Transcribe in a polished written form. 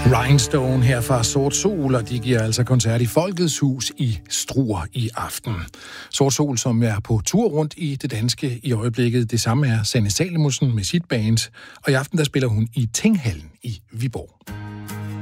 Rhinestone her fra Sort Sol, og de giver altså koncert i Folkets Hus i Struer i aften. Sort Sol, som er på tur rundt i det danske i øjeblikket. Det samme er Sanne Salomonsen med sit band, og i aften der spiller hun i Tinghallen i Viborg.